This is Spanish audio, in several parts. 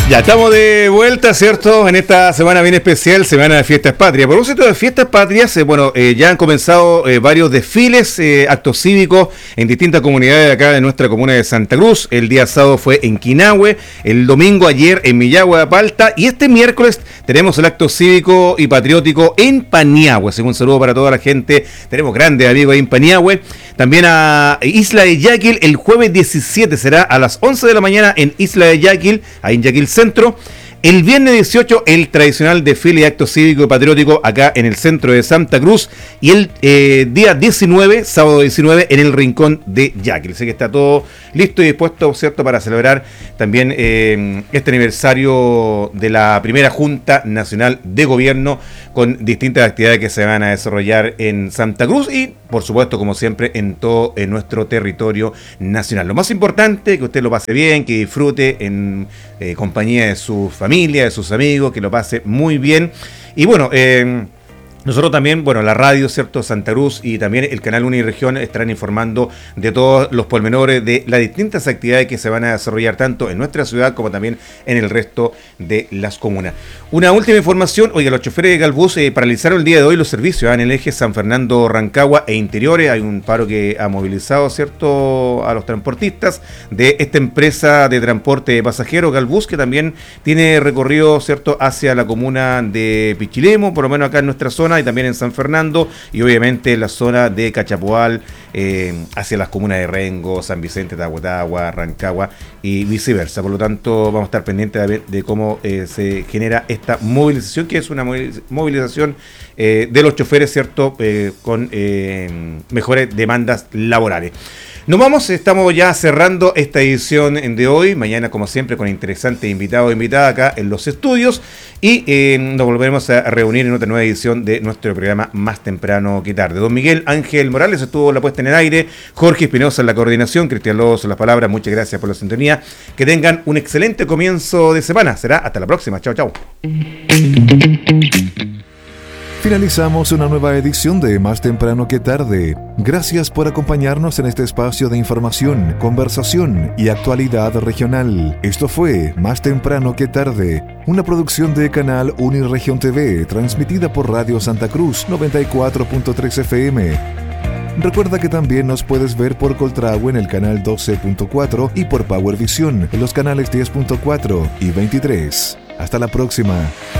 Ya estamos de vuelta, ¿cierto? En esta semana bien especial, Semana de Fiestas Patrias. Por propósito de Fiestas Patrias, ya han comenzado varios desfiles, actos cívicos en distintas comunidades de acá de nuestra comuna de Santa Cruz. El día sábado fue en Quinahue, el domingo ayer en Millagua de Palta y este miércoles tenemos el acto cívico y patriótico en Paniagua. Así que un saludo para toda la gente. Tenemos grandes amigos ahí en Paniagua. También a Isla de Yaquil, el jueves 17 será a las 11 de la mañana en Isla de Yaquil, ahí en Yaquil Centro. El viernes 18, el tradicional desfile de acto cívico y patriótico acá en el centro de Santa Cruz. Y el día 19, sábado 19, en el rincón de Yaquil. Así que está todo listo y dispuesto, ¿cierto?, para celebrar también este aniversario de la primera Junta Nacional de Gobierno, con distintas actividades que se van a desarrollar en Santa Cruz y, por supuesto, como siempre, en todo nuestro territorio nacional. Lo más importante, que usted lo pase bien, que disfrute en compañía de su familia, de sus amigos, que lo pase muy bien. Y bueno, nosotros también, la radio, ¿cierto?, Santa Cruz y también el canal Uniregión estarán informando de todos los pormenores de las distintas actividades que se van a desarrollar tanto en nuestra ciudad como también en el resto de las comunas. Una última información, los choferes de Galbus paralizaron el día de hoy los servicios en el eje San Fernando-Rancagua e interiores. Hay un paro que ha movilizado, ¿cierto?, a los transportistas de esta empresa de transporte de pasajeros Galbus, que también tiene recorrido, ¿cierto?, hacia la comuna de Pichilemu, por lo menos acá en nuestra zona, y también en San Fernando, y obviamente en la zona de Cachapoal, hacia las comunas de Rengo, San Vicente, Tahuatahua, Rancagua y viceversa. Por lo tanto, vamos a estar pendientes de cómo se genera esta movilización, que es una movilización de los choferes, ¿cierto?, con mejores demandas laborales. Nos vamos, estamos ya cerrando esta edición de hoy. Mañana, como siempre, con interesantes invitados e invitadas acá en los estudios. Y nos volveremos a reunir en otra nueva edición de nuestro programa Más Temprano que Tarde. Don Miguel Ángel Morales estuvo la puesta en el aire. Jorge Espinosa en la coordinación. Cristian Lobos en las palabras. Muchas gracias por la sintonía. Que tengan un excelente comienzo de semana. Será hasta la próxima. Chao, chao. Finalizamos una nueva edición de Más Temprano que Tarde. Gracias por acompañarnos en este espacio de información, conversación y actualidad regional. Esto fue Más Temprano que Tarde, una producción de Canal Uniregión TV, transmitida por Radio Santa Cruz 94.3 FM. Recuerda que también nos puedes ver por Coltragua en el canal 12.4 y por Powervisión en los canales 10.4 y 23. Hasta la próxima.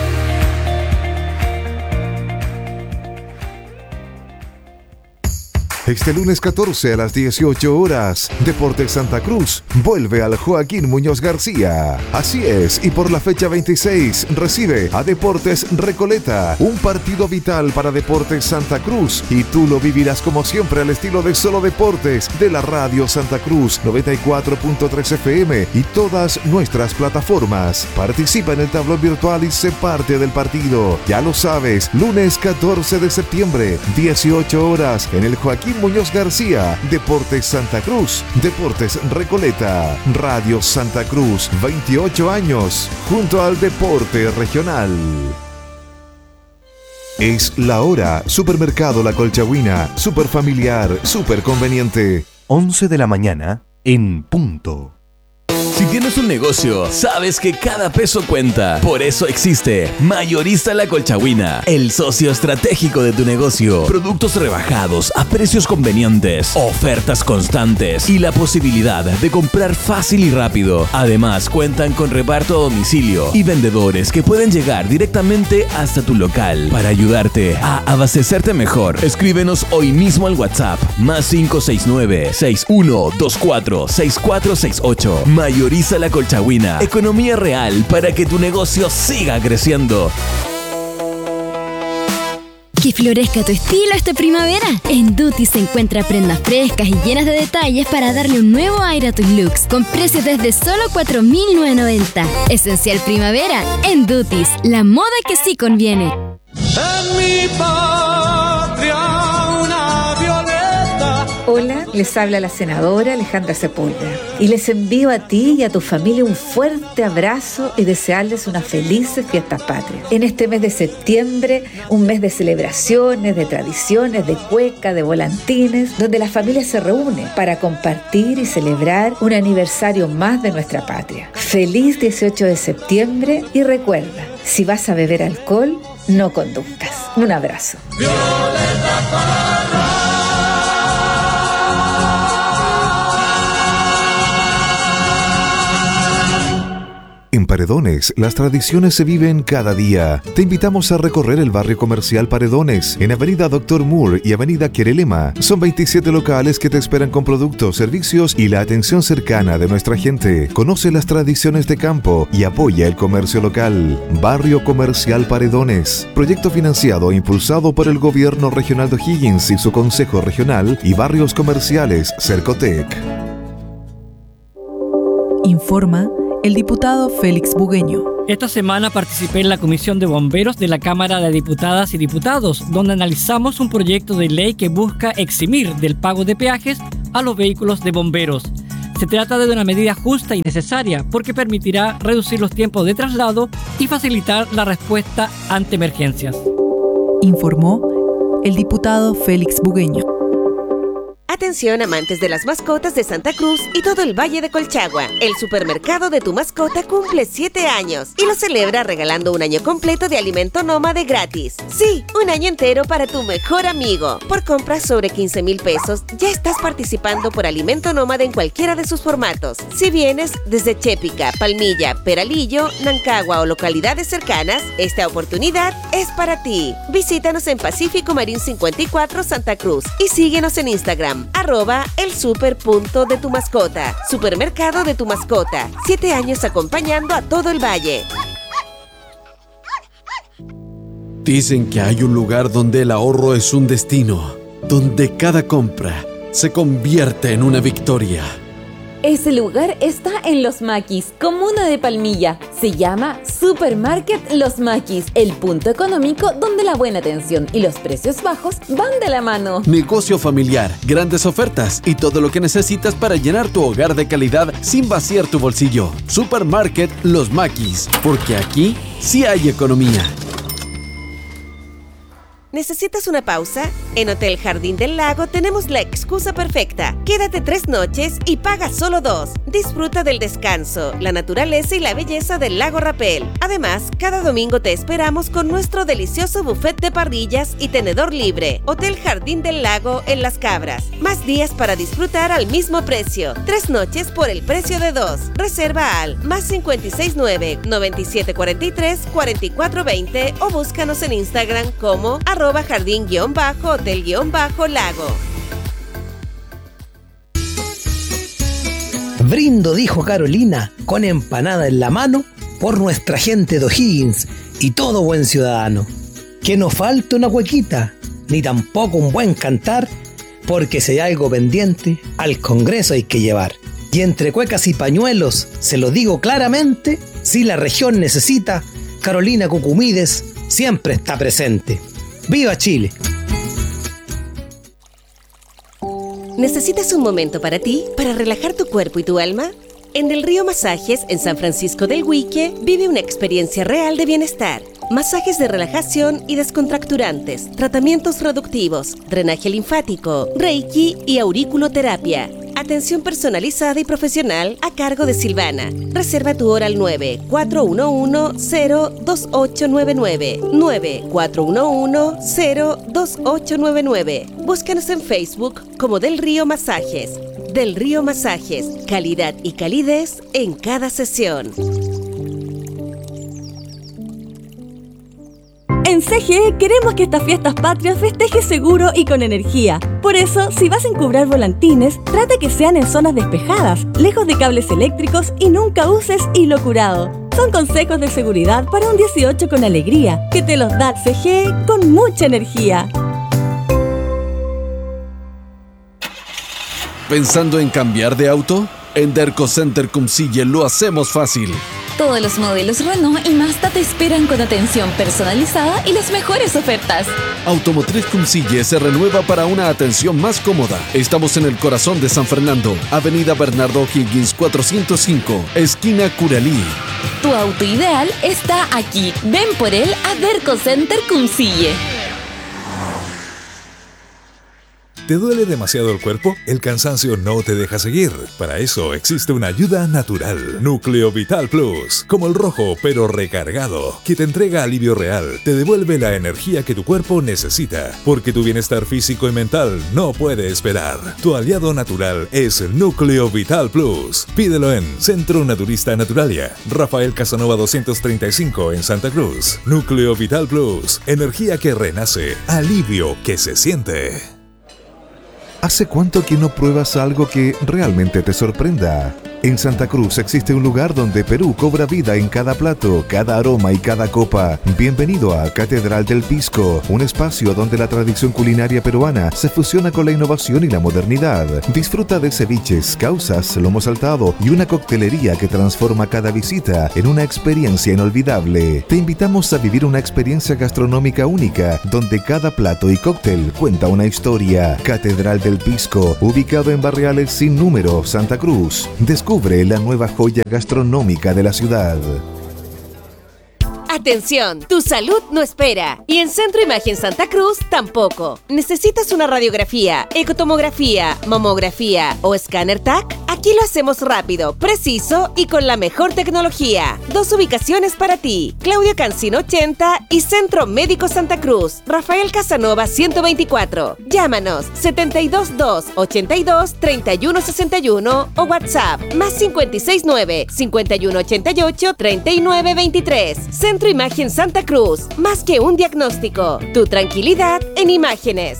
Este lunes 14 a las 18 horas, Deportes Santa Cruz vuelve al Joaquín Muñoz García. Así es, y por la fecha 26 recibe a Deportes Recoleta, un partido vital para Deportes Santa Cruz, y tú lo vivirás como siempre al estilo de Solo Deportes de la Radio Santa Cruz 94.3 FM y todas nuestras plataformas. Participa en el tablón virtual y sé parte del partido. Ya lo sabes, lunes 14 de septiembre, 18 horas, en el Joaquín Muñoz García, Deportes Santa Cruz, Deportes Recoleta, Radio Santa Cruz, 28 años, junto al deporte regional. Es la hora. Supermercado La Colchagüina, super familiar, super conveniente. 11 de la mañana en punto. Si tienes un negocio, sabes que cada peso cuenta. Por eso existe Mayorista La Colchagüina, el socio estratégico de tu negocio. Productos rebajados a precios convenientes, ofertas constantes y la posibilidad de comprar fácil y rápido. Además, cuentan con reparto a domicilio y vendedores que pueden llegar directamente hasta tu local para ayudarte a abastecerte mejor. Escríbenos hoy mismo al WhatsApp +569-6124-6468. Mayorista La Colchagüina, economía real para que tu negocio siga creciendo. Que florezca tu estilo esta primavera. En Duty se encuentra prendas frescas y llenas de detalles para darle un nuevo aire a tus looks, con precios desde solo 4.990. Esencial primavera en Duty, la moda que sí conviene. En mi patria una violeta. Hola, Les habla la senadora Alejandra Sepúlveda y les envío a ti y a tu familia un fuerte abrazo y desearles unas felices fiestas patrias. En este mes de septiembre, un mes de celebraciones, de tradiciones, de cueca, de volantines, donde la familia se reúne para compartir y celebrar un aniversario más de nuestra patria. Feliz 18 de septiembre y recuerda, si vas a beber alcohol, no conduzcas. Un abrazo. En Paredones, las tradiciones se viven cada día. Te invitamos a recorrer el barrio comercial Paredones, en Avenida Dr. Moore y Avenida Querelema. Son 27 locales que te esperan con productos, servicios y la atención cercana de nuestra gente. Conoce las tradiciones de campo y apoya el comercio local. Barrio Comercial Paredones. Proyecto financiado e impulsado por el Gobierno Regional de O'Higgins y su Consejo Regional y Barrios Comerciales Cercotec. Informa el diputado Félix Bugueño. Esta semana participé en la Comisión de Bomberos de la Cámara de Diputadas y Diputados, donde analizamos un proyecto de ley que busca eximir del pago de peajes a los vehículos de bomberos. Se trata de una medida justa y necesaria porque permitirá reducir los tiempos de traslado y facilitar la respuesta ante emergencias. Informó el diputado Félix Bugueño. Atención amantes de las mascotas de Santa Cruz y todo el Valle de Colchagua. El supermercado de tu mascota cumple 7 años y lo celebra regalando un año completo de alimento nómade gratis. Sí, un año entero para tu mejor amigo. Por compras sobre 15,000 pesos ya estás participando por alimento nómade en cualquiera de sus formatos. Si vienes desde Chépica, Palmilla, Peralillo, Nancagua o localidades cercanas, esta oportunidad es para ti. Visítanos en Pacífico Marín 54 Santa Cruz y síguenos en Instagram @elsuper.detumascota. Supermercado de tu mascota. 7 años acompañando a todo el valle. Dicen que hay un lugar donde el ahorro es un destino, donde cada compra se convierte en una victoria. Ese lugar está en Los Maquis, comuna de Palmilla. Se llama Supermarket Los Maquis, el punto económico donde la buena atención y los precios bajos van de la mano. Negocio familiar, grandes ofertas y todo lo que necesitas para llenar tu hogar de calidad sin vaciar tu bolsillo. Supermarket Los Maquis, porque aquí sí hay economía. ¿Necesitas una pausa? En Hotel Jardín del Lago tenemos la excusa perfecta. Quédate 3 noches y paga solo 2. Disfruta del descanso, la naturaleza y la belleza del lago Rapel. Además, cada domingo te esperamos con nuestro delicioso buffet de parrillas y tenedor libre. Hotel Jardín del Lago en Las Cabras. Más días para disfrutar al mismo precio. 3 noches por el precio de 2. Reserva al +569 9743 4420 o búscanos en Instagram como @jardín_hotel_lago. Brindo, dijo Carolina, con empanada en la mano, por nuestra gente de O'Higgins y todo buen ciudadano. Que no falte una cuequita, ni tampoco un buen cantar, porque si hay algo pendiente, al Congreso hay que llevar. Y entre cuecas y pañuelos, se lo digo claramente, si la región necesita, Carolina Cucumides siempre está presente. ¡Viva Chile! ¿Necesitas un momento para ti, para relajar tu cuerpo y tu alma? En Del Río Masajes, en San Francisco del Huique, vive una experiencia real de bienestar. Masajes de relajación y descontracturantes, tratamientos reductivos, drenaje linfático, reiki y auriculoterapia. Atención personalizada y profesional a cargo de Silvana. Reserva tu hora al 9-411-02899. 9-411-02899. Búscanos en Facebook como Del Río Masajes. Del Río Masajes, calidad y calidez en cada sesión. En CGE queremos que estas fiestas patrias festejes seguro y con energía. Por eso, si vas a encubrar volantines, trata que sean en zonas despejadas, lejos de cables eléctricos y nunca uses hilo curado. Son consejos de seguridad para un 18 con alegría, que te los da CGE con mucha energía. ¿Pensando en cambiar de auto? En Derco Center Cumcille lo hacemos fácil. Todos los modelos Renault y Mazda te esperan con atención personalizada y las mejores ofertas. Automotriz Cumcille se renueva para una atención más cómoda. Estamos en el corazón de San Fernando, Avenida Bernardo Higgins 405, esquina Curalí. Tu auto ideal está aquí. Ven por él a Derco Center Cumcille. ¿Te duele demasiado el cuerpo? El cansancio no te deja seguir. Para eso existe una ayuda natural. Núcleo Vital Plus, como el rojo pero recargado, que te entrega alivio real, te devuelve la energía que tu cuerpo necesita, porque tu bienestar físico y mental no puede esperar. Tu aliado natural es Núcleo Vital Plus. Pídelo en Centro Naturista Naturalia, Rafael Casanova 235 en Santa Cruz. Núcleo Vital Plus, energía que renace, alivio que se siente. ¿Hace cuánto que no pruebas algo que realmente te sorprenda? En Santa Cruz existe un lugar donde Perú cobra vida en cada plato, cada aroma y cada copa. Bienvenido a Catedral del Pisco, un espacio donde la tradición culinaria peruana se fusiona con la innovación y la modernidad. Disfruta de ceviches, causas, lomo saltado y una coctelería que transforma cada visita en una experiencia inolvidable. Te invitamos a vivir una experiencia gastronómica única, donde cada plato y cóctel cuenta una historia. Catedral del Pisco, ubicado en Barriales Sin Número, Santa Cruz. Descubre la nueva joya gastronómica de la ciudad. Atención, tu salud no espera. Y en Centro Imagen Santa Cruz tampoco. ¿Necesitas una radiografía, ecotomografía, mamografía o escáner TAC? Aquí lo hacemos rápido, preciso y con la mejor tecnología. 2 ubicaciones para ti. Claudio Cancino 80 y Centro Médico Santa Cruz. Rafael Casanova 124. Llámanos 722 82 31 61 o WhatsApp más 569 51 88 39 23. Centro Imagen Santa Cruz, más que un diagnóstico, tu tranquilidad en imágenes.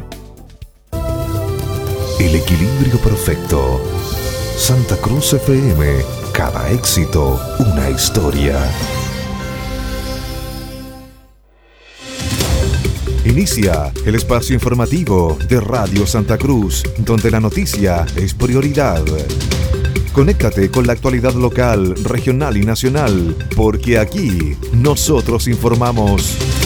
El equilibrio perfecto. Santa Cruz FM, cada éxito, una historia. Inicia el espacio informativo de Radio Santa Cruz, donde la noticia es prioridad. Conéctate con la actualidad local, regional y nacional, porque aquí nosotros informamos.